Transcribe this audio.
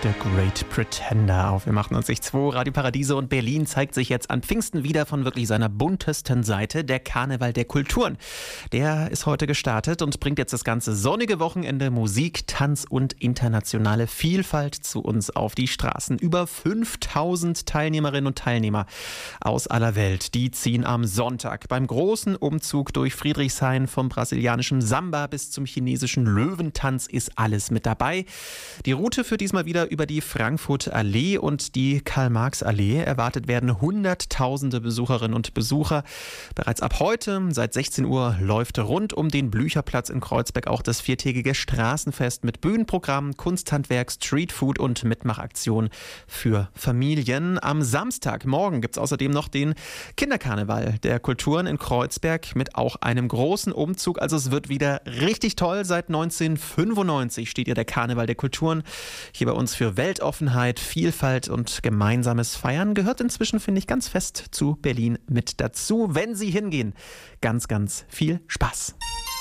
The Great Pretender auf FM 98.2. Radio Paradiso und Berlin zeigt sich jetzt an Pfingsten wieder von wirklich seiner buntesten Seite. Der Karneval der Kulturen. Der ist heute gestartet und bringt jetzt das ganze sonnige Wochenende Musik, Tanz und internationale Vielfalt zu uns auf die Straßen. Über 5000 Teilnehmerinnen und Teilnehmer aus aller Welt, die ziehen am Sonntag beim großen Umzug durch Friedrichshain vom brasilianischen Samba bis zum chinesischen Löwentanz ist alles mit dabei. Die Route führt diesmal wieder über die Frankfurter Allee und die Karl-Marx-Allee. Erwartet werden hunderttausende Besucherinnen und Besucher. Bereits ab heute, seit 16 Uhr, läuft rund um den Blücherplatz in Kreuzberg auch das viertägige Straßenfest mit Bühnenprogramm, Kunsthandwerk, Streetfood und Mitmachaktion für Familien. Am Samstagmorgen gibt es außerdem noch den Kinderkarneval der Kulturen in Kreuzberg mit auch einem großen Umzug. Also es wird wieder richtig toll. Seit 1995 steht ja der Karneval der Kulturen hier bei uns für Weltoffenheit, Vielfalt und gemeinsames Feiern. Gehört inzwischen, finde ich, ganz fest zu Berlin mit dazu. Wenn Sie hingehen, ganz, ganz viel Spaß.